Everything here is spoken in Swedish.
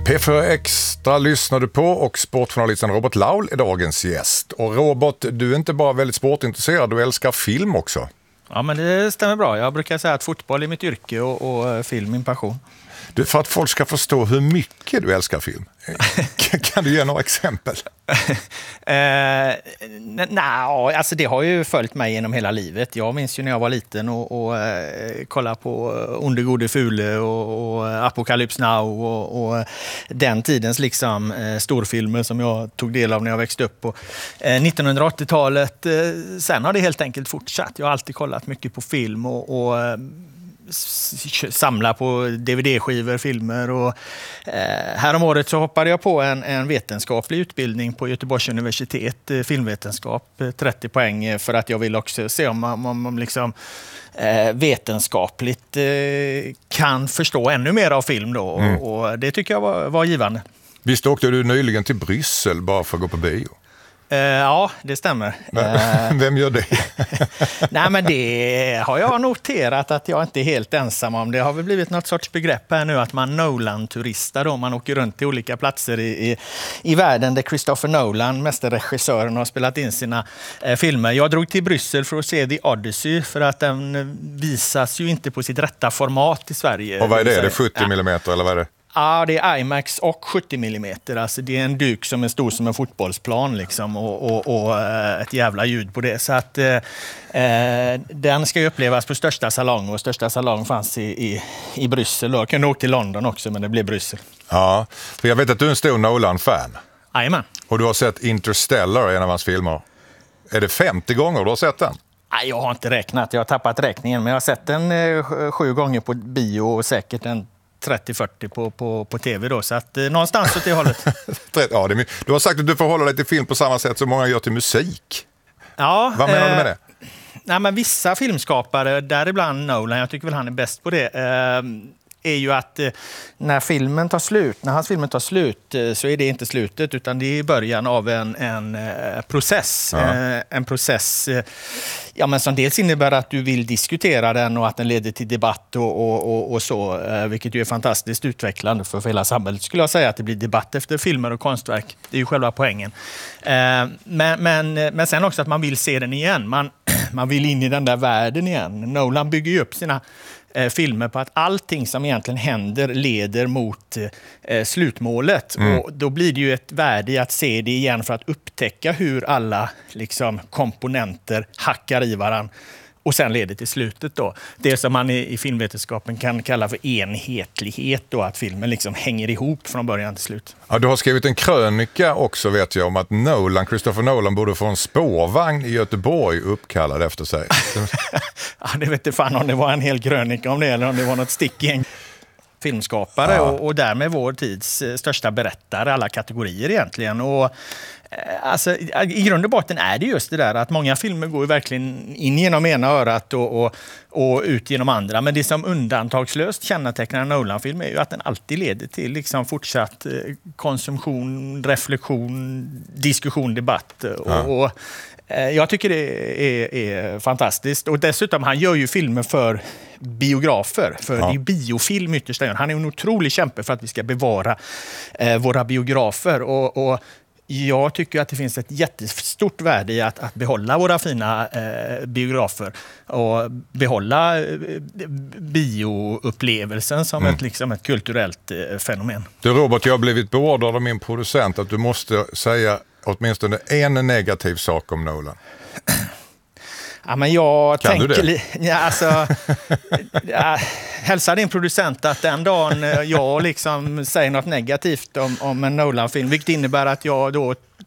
P4 Extra lyssnar du på och sportjournalisten Robert Laul är dagens gäst. Och Robert, du är inte bara väldigt sportintresserad, du älskar film också. Ja, men det stämmer bra. Jag brukar säga att fotboll är mitt yrke och film min passion. Du, för att folk ska förstå hur mycket du älskar film, kan du ge några exempel? Alltså det har ju följt mig genom hela livet. Jag minns ju när jag var liten och kollade på Onde gode fule och Apocalypse Now och den tidens liksom storfilmer som jag tog del av när jag växte upp på 1980-talet. Sen har det helt enkelt fortsatt. Jag har alltid kollat mycket på film och samla på DVD-skivor, filmer och häromåret så hoppade jag på en vetenskaplig utbildning på Göteborgs universitet, filmvetenskap, 30 poäng för att jag vill också se om man liksom vetenskapligt kan förstå ännu mer av film då och det tycker jag var givande. Visst åkte du nyligen till Bryssel bara för att gå på bio? Ja, det stämmer. Vem gör det? Nej, men det har jag noterat att jag inte är helt ensam om. Det har väl blivit något sorts begrepp här nu att man Nolan-turistar då. Man åker runt till olika platser i världen där Christopher Nolan, mästerregissören, har spelat in sina filmer. Jag drog till Bryssel för att se The Odyssey för att den visas ju inte på sitt rätta format i Sverige. Och vad är det? Är det 70 mm eller vad är det? Ja, det är IMAX och 70 mm. Alltså det är en duk som är stor som en fotbollsplan liksom, och ett jävla ljud på det. Så att den ska ju upplevas på största salong och största salong fanns i Bryssel. Jag kunde åka till London också, men det blev Bryssel. Ja, för jag vet att du är en stor Nolan-fan. Jajamän. Och du har sett Interstellar, en av hans filmer. Är det 50 gånger du har sett den? Nej, jag har inte räknat. Jag har tappat räkningen, men jag har sett den 7 gånger på bio och säkert en 30-40 på tv då, så att någonstans åt det hållet. Ja, du har sagt att du förhåller dig till film på samma sätt som många gör till musik. Ja. Vad menar du med det? Nej, men vissa filmskapare, däribland Nolan, jag tycker väl han är bäst på det, är ju att när hans filmen tar slut så är det inte slutet utan det är början av en process. Ja. En process men som dels innebär att du vill diskutera den och att den leder till debatt och så, vilket ju är fantastiskt utvecklande för hela samhället. Skulle jag säga att det blir debatt efter filmer och konstverk. Det är ju själva poängen. Men sen också att man vill se den igen. Man vill in i den där världen igen. Nolan bygger ju upp sina filmer på att allting som egentligen händer leder mot slutmålet. Och då blir det ju ett värde i att se det igen för att upptäcka hur alla liksom, komponenter hackar i varann och sen leder till slutet då. Det som man i filmvetenskapen kan kalla för enhetlighet då, att filmen liksom hänger ihop från början till slut. Ja, du har skrivit en krönika också vet jag om att Christopher Nolan borde få en spårvagn i Göteborg uppkallad efter sig. Ja, det vet inte fan om det var en hel krönika om det eller om det var något stick i en filmskapare och därmed vår tids största berättare alla kategorier egentligen. Och alltså, i grund och botten är det just det där att många filmer går verkligen in genom ena örat och ut genom andra. Men det som undantagslöst kännetecknar en Nolan-film är ju att den alltid leder till liksom fortsatt konsumtion, reflektion, diskussion, debatt. Och jag tycker det är fantastiskt. Och dessutom, han gör ju filmer för biografer. För det är ju biofilm ytterst. Han är en otrolig kämpe för att vi ska bevara våra biografer. Och jag tycker att det finns ett jättestort värde i att behålla våra fina biografer och behålla bioupplevelsen som ett kulturellt fenomen. Du Robert, jag har blivit beordrad av min producent att du måste säga åtminstone en negativ sak om Nolan. Ja, men jag kan tänker... du det? Hälsa din producent att den dagen jag liksom säger något negativt om en Nolan-film, vilket innebär att jag då